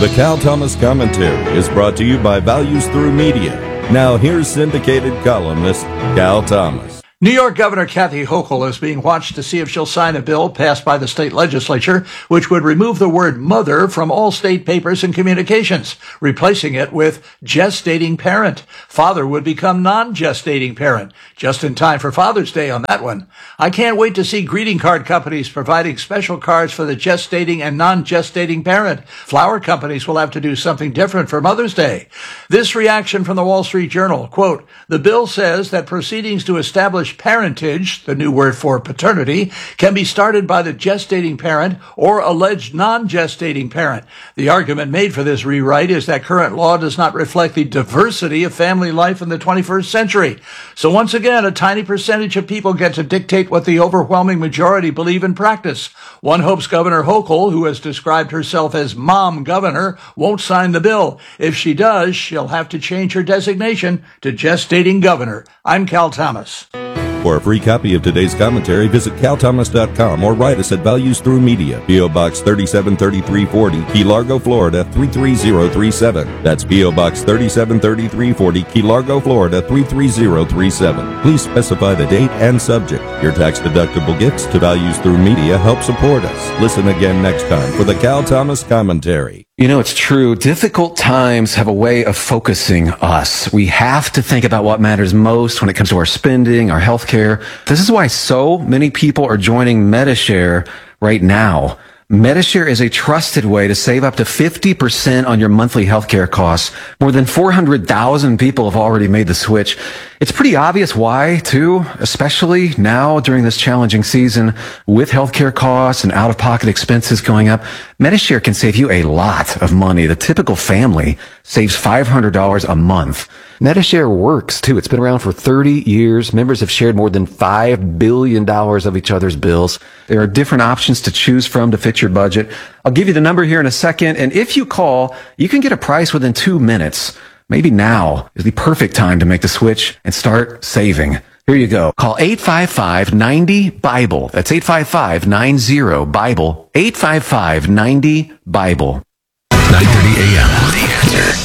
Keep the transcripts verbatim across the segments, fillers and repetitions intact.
The Cal Thomas Commentary is brought to you by Values Through Media. Now here's syndicated columnist Cal Thomas. New York Governor Kathy Hochul is being watched to see if she'll sign a bill passed by the state legislature which would remove the word mother from all state papers and communications, replacing it with gestating parent. Father would become non-gestating parent. Just in time for Father's Day on that one. I can't wait to see greeting card companies providing special cards for the gestating and non-gestating parent. Flower companies will have to do something different for Mother's Day. This reaction from the Wall Street Journal, quote, the bill says that proceedings to establish parentage, the new word for paternity, can be started by the gestating parent or alleged non-gestating parent. The argument made for this rewrite is that current law does not reflect the diversity of family life in the twenty-first century. So once again, a tiny percentage of people get to dictate what the overwhelming majority believe in practice. One hopes Governor Hochul, who has described herself as Mom Governor, won't sign the bill. If she does, she'll have to change her designation to Gestating Governor. I'm Cal Thomas. For a free copy of today's commentary, visit cal thomas dot com or write us at Values Through Media, P O. Box thirty-seven thirty-three forty, Key Largo, Florida three three zero three seven. That's P O. Box thirty-seven thirty-three forty, Key Largo, Florida three three zero three seven. Please specify the date and subject. Your tax-deductible gifts to Values Through Media help support us. Listen again next time for the Cal Thomas Commentary. You know, it's true. Difficult times have a way of focusing us. We have to think about what matters most when it comes to our spending, our health care. This is why so many people are joining Medi-Share right now. Medi-Share is a trusted way to save up to fifty percent on your monthly healthcare costs. More than four hundred thousand people have already made the switch. It's pretty obvious why, too, especially now during this challenging season with healthcare costs and out-of-pocket expenses going up. Medi-Share can save you a lot of money. The typical family saves five hundred dollars a month. Medi-Share works, too. It's been around for thirty years. Members have shared more than five billion dollars of each other's bills. There are different options to choose from to fit your budget. I'll give you the number here in a second, and if you call, you can get a price within two minutes. Maybe now is the perfect time to make the switch and start saving. Here you go. Call eight five five, nine zero, BIBLE. That's eight five five, nine zero, BIBLE. eight five five, nine zero, BIBLE. nine thirty a.m. The Answer.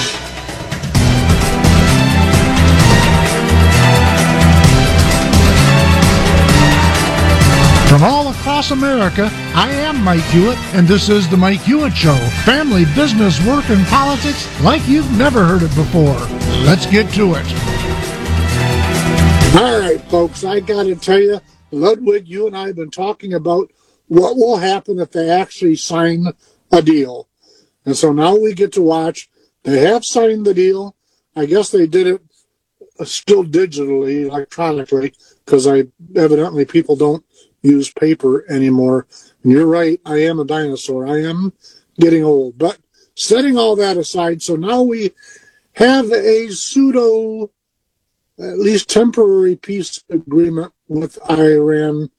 From all across America, I am Mike Hewitt, and this is The Mike Hewitt Show. Family, business, work, and politics like you've never heard it before. Let's get to it. All right, folks, I got to tell you, Ludwig, you and I have been talking about what will happen if they actually sign a deal. And so now we get to watch. They have signed the deal. I guess they did it still digitally, electronically, because I evidently people don't use paper anymore. And you're right, I am a dinosaur. I am getting old. But setting all that aside, so now we have a pseudo, at least temporary peace agreement with Iran,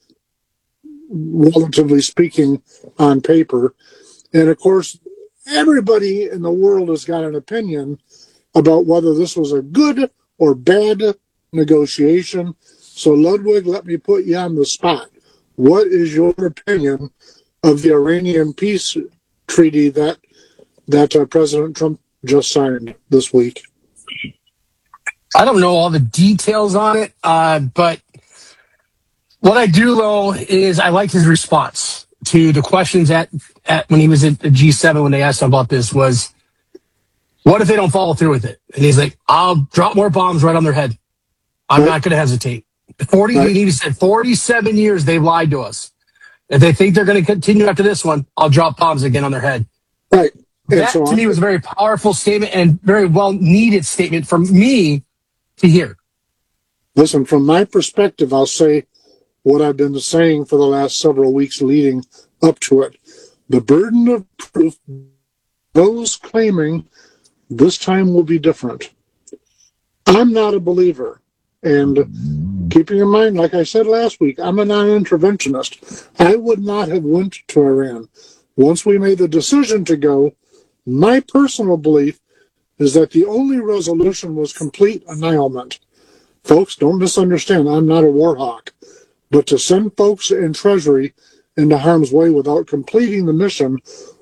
relatively speaking, on paper. And of course, everybody in the world has got an opinion about whether this was a good or bad negotiation. So Ludwig, let me put you on the spot. What is your opinion of the Iranian peace treaty that that uh, President Trump just signed this week? I don't know all the details on it, uh, but what I do know is I like his response to the questions at, at when he was at the G seven when they asked him about this was, what if they don't follow through with it? And he's like, I'll drop more bombs right on their head. I'm right. not going to hesitate. forty, right. He said forty-seven years they've lied to us. If they think they're going to continue after this one, I'll drop bombs again on their head. Right. And that, so to me, was a very powerful statement and very well-needed statement from me to hear. Listen, from my perspective, I'll say what I've been saying for the last several weeks leading up to it. The burden of proof, those claiming this time will be different. I'm not a believer. And keeping in mind, like I said last week, I'm a non-interventionist. I would not have went to Iran. Once we made the decision to go, my personal belief is that the only resolution was complete annihilment. Folks, don't misunderstand. I'm not a war hawk. But to send folks in Treasury into harm's way without completing the mission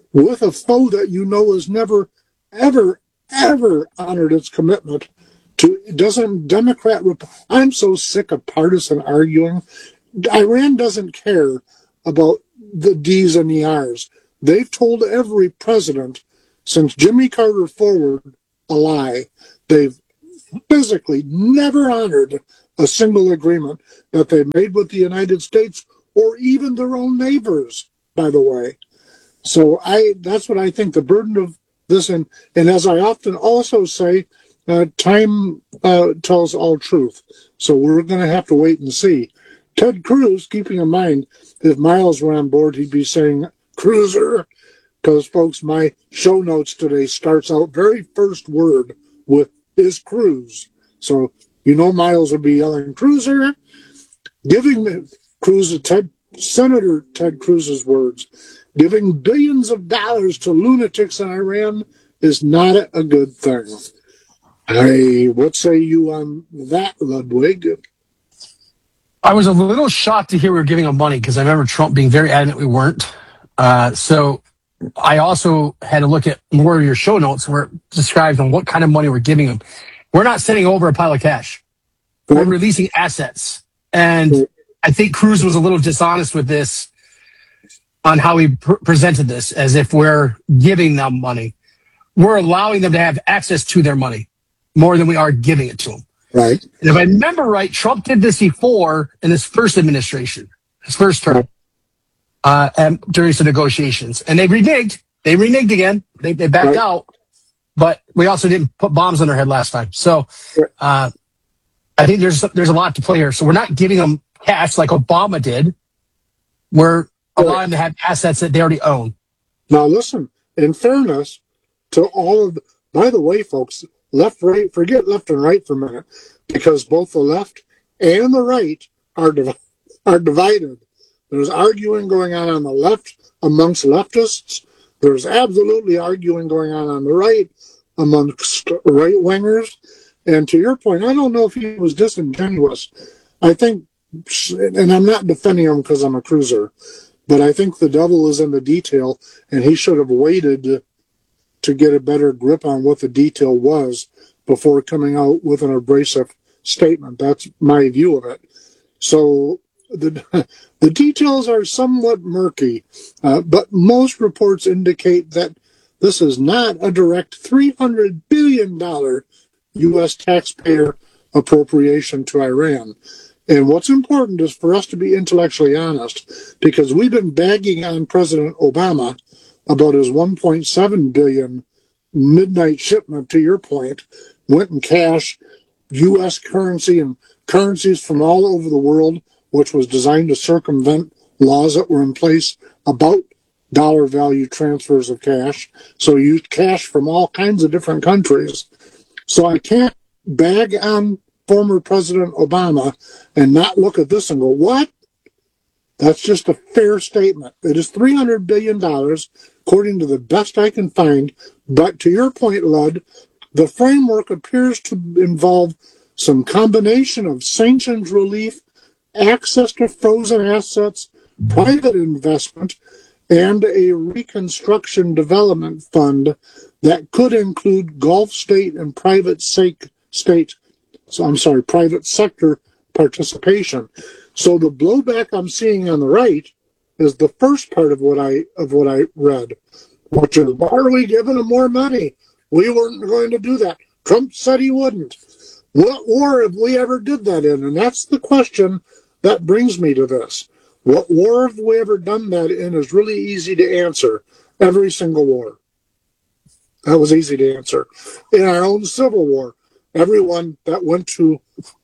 with a foe that you know has never, ever, ever honored its commitment to, doesn't Democrat, I'm so sick of partisan arguing. Iran doesn't care about the D's and the R's. They've told every president since Jimmy Carter forward a lie. They've physically never honored a single agreement that they made with the United States or even their own neighbors, by the way. So I that's what I think the burden of this, and, and as I often also say, uh, time uh, tells all truth. So we're going to have to wait and see. Ted Cruz, keeping in mind, if Miles were on board, he'd be saying cruiser, because, folks, my show notes today starts out very first word with is Cruz. So, you know, Miles would be yelling cruiser, giving Cruz, Ted, Senator Ted Cruz's words, giving billions of dollars to lunatics in Iran is not a good thing. Hey, what say you on that, Ludwig? I was a little shocked to hear we were giving them money because I remember Trump being very adamant we weren't. Uh, so I also had to look at more of your show notes where it describes on what kind of money we're giving them. We're not sending over a pile of cash. We're releasing assets. And I think Cruz was a little dishonest with this on how he pr- presented this, as if we're giving them money. We're allowing them to have access to their money more than we are giving it to them. Right. And if I remember right, Trump did this before in his first administration, his first term, uh, and during some negotiations. And they reneged. They reneged again. They, they backed right. out. But we also didn't put bombs on their head last time. So uh, I think there's there's a lot to play here. So we're not giving them cash like Obama did. We're allowing them to have assets that they already own. Now, listen, in fairness to all of the, by the way, folks, left, right, forget left and right for a minute, because both the left and the right are, div- are divided. There's arguing going on on the left amongst leftists. There's absolutely arguing going on on the right amongst right-wingers. And to your point, I don't know if he was disingenuous. I think, and I'm not defending him because I'm a cruiser, but I think the devil is in the detail, and he should have waited to, to get a better grip on what the detail was before coming out with an abrasive statement. That's my view of it. So the the details are somewhat murky, uh, but most reports indicate that this is not a direct three hundred billion dollars U S taxpayer appropriation to Iran. And what's important is for us to be intellectually honest, because we've been bagging on President Obama about his one point seven billion dollars midnight shipment, to your point, went in cash, U S currency and currencies from all over the world, which was designed to circumvent laws that were in place about dollar value transfers of cash. So you used cash from all kinds of different countries. So I can't bag on former President Obama and not look at this and go, what? That's just a fair statement. It is three hundred billion dollars, according to the best I can find. But to your point, Lud, the framework appears to involve some combination of sanctions relief, access to frozen assets, private investment, and a reconstruction development fund that could include Gulf state and private state, so I'm sorry, private sector participation. So the blowback I'm seeing on the right is the first part of what I of what I read, which is, why are we giving them more money? We weren't going to do that. Trump said he wouldn't. What war have we ever did that in? And that's the question that brings me to this. What war have we ever done that in is really easy to answer. Every single war. That was easy to answer. In our own Civil War, everyone that went to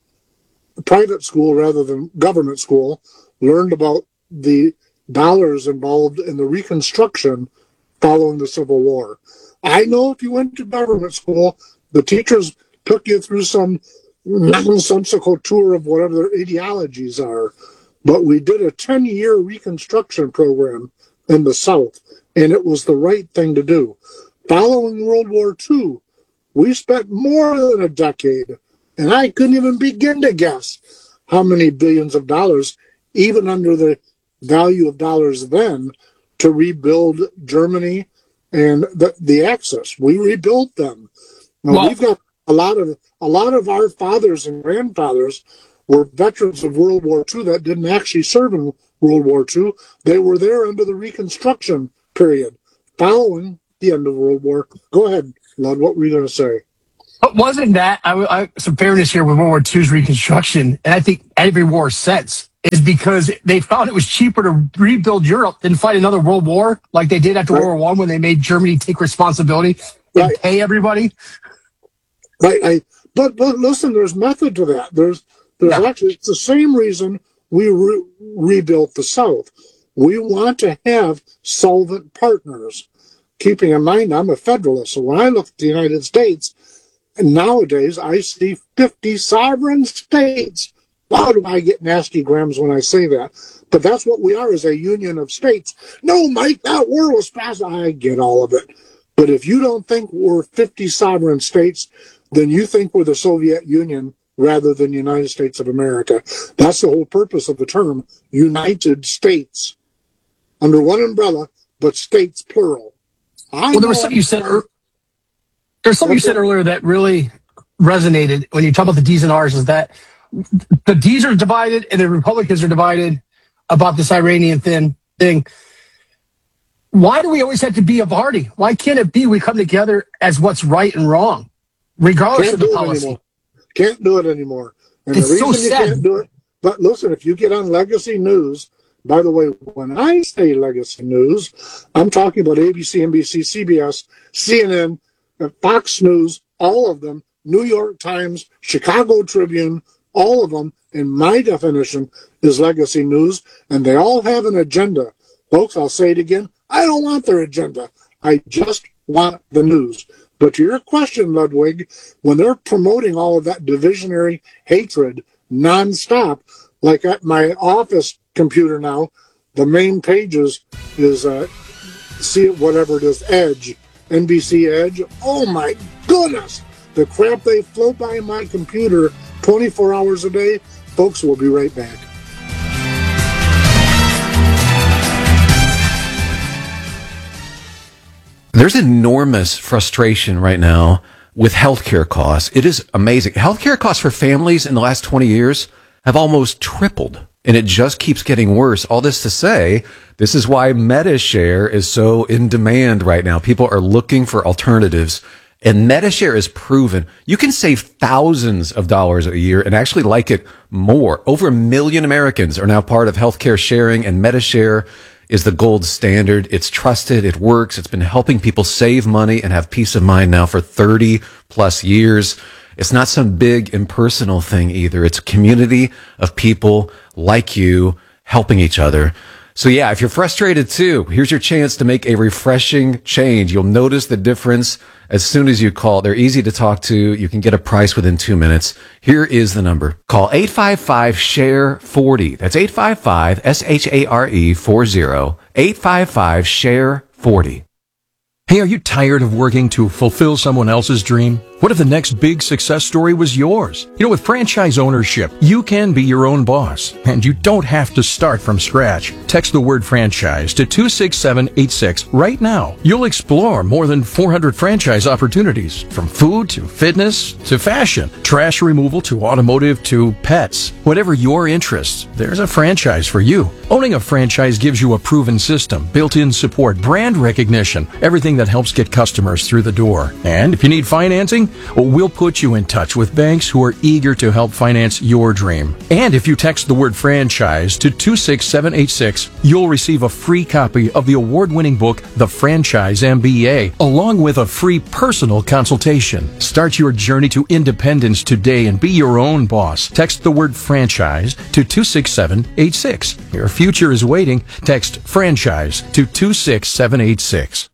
private school rather than government school learned about the dollars involved in the Reconstruction following the Civil War. I know if you went to government school, the teachers took you through some nonsensical tour of whatever their ideologies are. But we did a ten-year Reconstruction program in the South, and it was the right thing to do. Following World War Two, we spent more than a decade, and I couldn't even begin to guess how many billions of dollars, even under the value of dollars then, to rebuild Germany and the the Axis. We rebuilt them. Now, Well- we've got a lot of a lot of our fathers and grandfathers were veterans of World War Two that didn't actually serve in World War Two. They were there under the Reconstruction period, following the end of World War. Go ahead, Lud. What were you going to say? But wasn't that, I, I, some fairness here with World War Two's Reconstruction, and I think every war since, is because they found it was cheaper to rebuild Europe than fight another world war like they did after Right. World War One when they made Germany take responsibility and Right. pay everybody. Right. I, but but listen, there's method to that. There's there's Yeah. actually it's the same reason we re- rebuilt the South. We want to have solvent partners. Keeping in mind, I'm a Federalist, so when I look at the United States, and nowadays I see fifty sovereign states. Wow, do I get nasty grams when I say that? But that's what we are, as a union of states. No, Mike, that war was fast. I get all of it. But if you don't think we're fifty sovereign states, then you think we're the Soviet Union rather than the United States of America. That's the whole purpose of the term United States. Under one umbrella, but states plural. I Well, there was know- something you said. ear- There's something you said earlier that really resonated when you talk about the D's and R's. Is that the D's are divided and the Republicans are divided about this Iranian thing? Thing. Why do we always have to be a party? Why can't it be we come together as what's right and wrong, regardless Can't of the do it policy? anymore. Can't do it anymore. And It's the so reason you sad. can't do it, but listen, if you get on Legacy News, by the way, when I say Legacy News, I'm talking about A B C, N B C, C B S, C N N, uh, Fox News, all of them, New York Times, Chicago Tribune, all of them, in my definition, is Legacy News, and they all have an agenda. Folks, I'll say it again, I don't want their agenda. I just want the news. But to your question, Ludwig, when they're promoting all of that divisionary hatred nonstop, like at my office computer now, the main pages is, uh, see whatever it is, Edge, N B C Edge. Oh my goodness! The crap they float by my computer twenty-four hours a day. Folks, we'll be right back. There's enormous frustration right now with healthcare costs. It is amazing. Healthcare costs for families in the last twenty years have almost tripled, and it just keeps getting worse. All this to say, this is why MediShare is so in demand right now. People are looking for alternatives, and MediShare is proven. You can save thousands of dollars a year and actually like it more. Over a million Americans are now part of healthcare sharing, and MediShare is the gold standard. It's trusted. It works. It's been helping people save money and have peace of mind now for thirty plus years. It's not some big impersonal thing either. It's a community of people like you helping each other. So yeah, if you're frustrated too, here's your chance to make a refreshing change. You'll notice the difference as soon as you call. They're easy to talk to. You can get a price within two minutes. Here is the number. Call eight five five, S H A R E, forty. That's eight five five, S H A R E, forty. eight five five, S H A R E, forty. Hey, are you tired of working to fulfill someone else's dream? What if the next big success story was yours? You know, with franchise ownership, you can be your own boss, and you don't have to start from scratch. Text the word franchise to two six seven eight six right now. You'll explore more than four hundred franchise opportunities, from food to fitness to fashion, trash removal to automotive to pets. Whatever your interests, there's a franchise for you. Owning a franchise gives you a proven system, built-in support, brand recognition, everything that helps get customers through the door. And if you need financing, well, we'll put you in touch with banks who are eager to help finance your dream. And if you text the word franchise to two six seven eight six, you'll receive a free copy of the award-winning book, The Franchise M B A, along with a free personal consultation. Start your journey to independence today and be your own boss. Text the word franchise to two six seven eight six. Your future is waiting. Text franchise to two six seven eight six.